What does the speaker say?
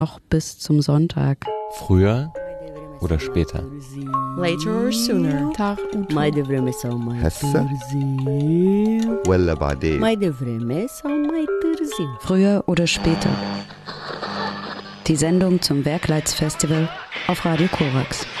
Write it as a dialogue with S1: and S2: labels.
S1: noch bis zum Sonntag.
S2: Früher oder später?
S3: Later or sooner.
S4: هسه ولا بعدين؟
S1: Früher oder später. Die Sendung zum Werkleitsfestival auf Radio Korax.